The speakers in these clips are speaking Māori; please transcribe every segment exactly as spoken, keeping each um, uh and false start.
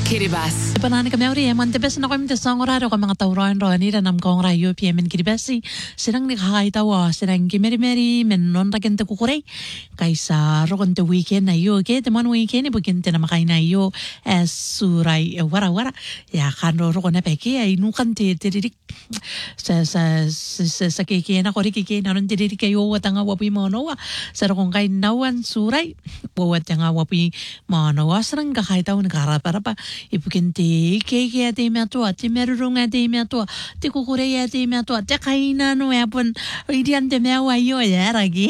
Kiribati. Panani kami uri man tebes na kami tesang oraro ka mga tauran ro ni ranam kong rayo P M N Kiribati sinang nikakaitawa sinang kimeri-meri men non ta kente kukurey kaysa ro konte weekend na yo ke teman weekend ibu kente na makai na yo es surai wara wara ya kan ro ro kona peki ay nukan te teririk sa sa sa sa keke na kori keke na non teririk kayo watanga wapi mono wa sa ro kong kay nawan surai watanga wapi mono wa sarang kakaitaw na karapa pa ibu kente keke ate me atua te merurung ate me atua te kukurei ate me atua te kaina no ya pun idian te me awa yo ya ragi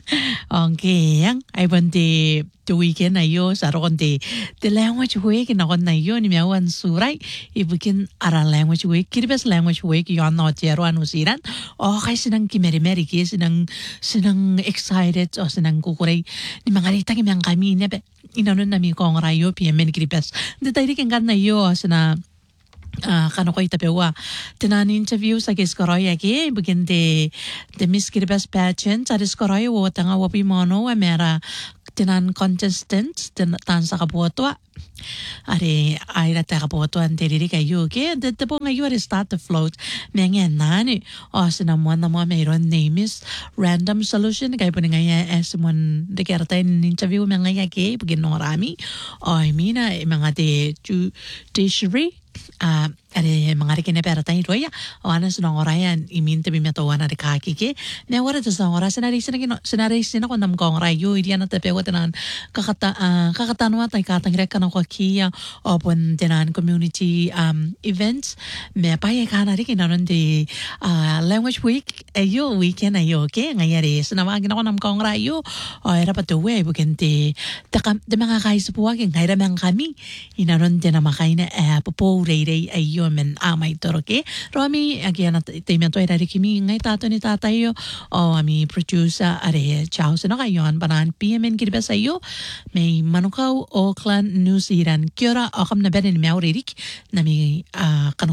okay yang ai pun te te weekend ayo saron te te language week na kon na yo ni me awan surai ibu kin ara language week kiribes language week yo no te ro anu siran o kai sinang kimeri meri ki sinang sinang excited o sinang kukurei ni mangarita ki mang kami ne be inanon na mi kong rayo P M N Kiribati de tairi ken kan na yo sina ah kano ko itapewa tinan interview sa kiskoroy aki bugente de Miss Kiribati pageant sa kiskoroy wo tanga wapi mono wa mera tinan contestants tin tan sa kabuatwa are ay na ta kabuatwa anteri kayo ke de te po ngayo are start to float mengen nani o sina mo na mo mayroon name is random solution kay po ngaya es mon de kerta in interview mga ke bugin norami o mina mga de judiciary ah are mga rikene pera tayo ya o anas nang orayan iminte bimetawa na kaki ke ne wara ta sa ora sinari sinagi no sinari sinako nam kong rayo idiana ta pewa tanan kakata kakatanwa tay katang rek kana ko kia open tanan community um events me paye kana rik nanon de language week ayo weekend ayo ke ngayari sinawa ginako nam kong rayo o era pa tuwe bugente ta de mga kaisupuwa ke ngaira mang kami inanon de na makaina app po rei ayo men amay toroke Romi again at temianto era rikimi ngay tato ni tatayo o ami producer are ciao sino kayon banan P M N Kiribati ayo may Manukau Auckland New Zealand kiora akam na benin mi auririk na mi